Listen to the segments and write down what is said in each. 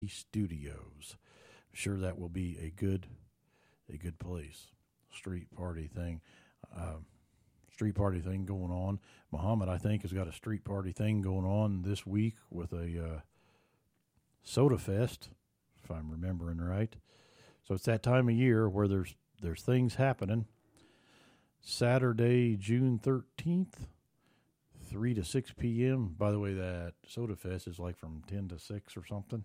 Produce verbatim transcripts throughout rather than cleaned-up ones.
Studios. I'm sure that will be a good, a good place. Street party thing, uh, street party thing going on. Muhammad, I think, has got a street party thing going on this week with a uh, Soda Fest, if I'm remembering right. So it's that time of year where there's there's things happening. Saturday, June thirteenth, three to six p.m. By the way, that Soda Fest is like from ten to six or something.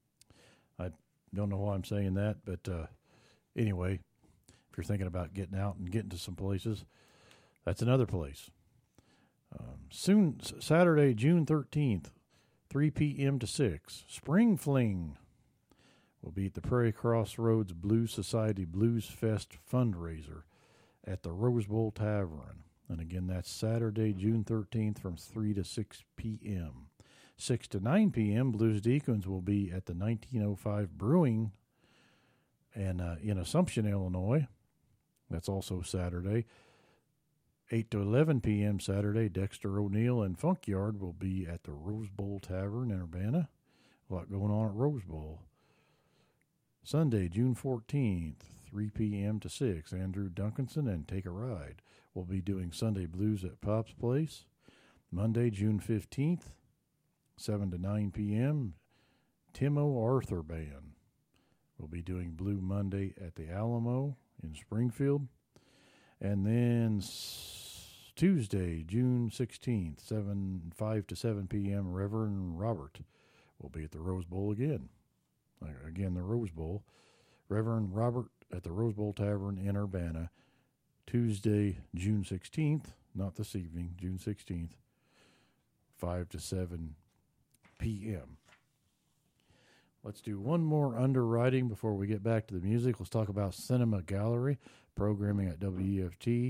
I don't know why I'm saying that, but uh, anyway, if you're thinking about getting out and getting to some places, that's another place. Um, soon, Saturday, June thirteenth, three p.m. to six, Spring Fling will be at the Prairie Crossroads Blues Society Blues Fest fundraiser at the Rose Bowl Tavern. And again, that's Saturday, June thirteenth from three to six p.m. six to nine p.m., Blues Deacons will be at the nineteen oh five Brewing and uh, in Assumption, Illinois. That's also Saturday. eight to eleven p.m. Saturday, Dexter O'Neill and Funk Yard will be at the Rose Bowl Tavern in Urbana. A lot going on at Rose Bowl. Sunday, June fourteenth, three p.m. to six, Andrew Duncanson and Take a Ride will be doing Sunday Blues at Pop's Place. Monday, June fifteenth, seven to nine p.m., Timo Arthur Band will be doing Blue Monday at the Alamo in Springfield. And then s- Tuesday, June sixteenth, seven, five to seven p.m., Reverend Robert will be at the Rose Bowl again. Again, the Rose Bowl. Reverend Robert at the Rose Bowl Tavern in Urbana, Tuesday, June sixteenth, not this evening, June sixteenth, five to seven p.m. Let's do one more underwriting before we get back to the music. Let's talk about Cinema Gallery. Programming at W E F T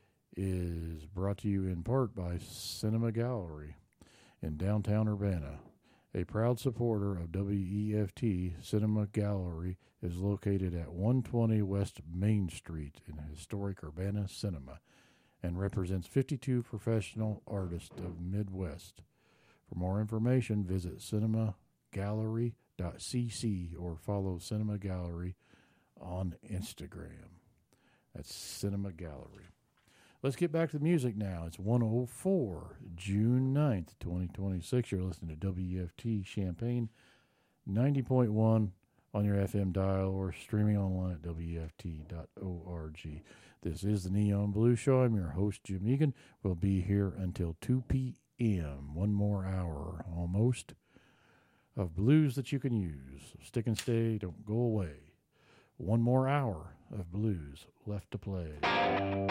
is brought to you in part by Cinema Gallery in downtown Urbana. A proud supporter of W E F T, Cinema Gallery is located at one twenty West Main Street in historic Urbana Cinema and represents fifty-two professional artists of Midwest. For more information, visit cinema gallery dot c c or follow Cinema Gallery on Instagram. That's Cinema Gallery. Let's get back to the music now. It's one oh four, June ninth, twenty twenty-six. You're listening to W E F T Champaign, ninety point one on your F M dial or streaming online at W E F T dot org. This is the Neon Blues Show. I'm your host, Jim Egan. We'll be here until two p.m. One more hour, almost, of blues that you can use. Stick and stay. Don't go away. One more hour of blues left to play.